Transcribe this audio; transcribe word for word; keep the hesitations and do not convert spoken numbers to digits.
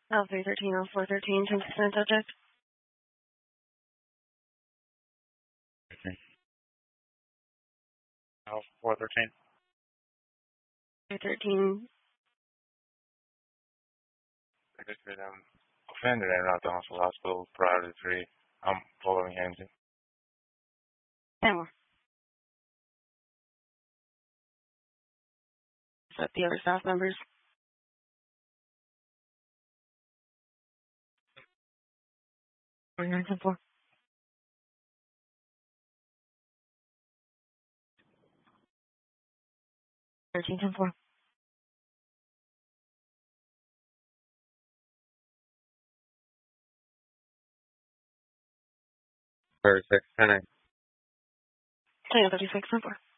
L three thirteen, L four thirteen, ten percent subject. L four thirteen. three thirteen. I just been um, offended and not the hospital prior to three. I'm following engine. ten more. Is that the other staff members? forty-nine, ten four. thirteen, ten four. thirty-six, ten eight. thirty-six, ten four.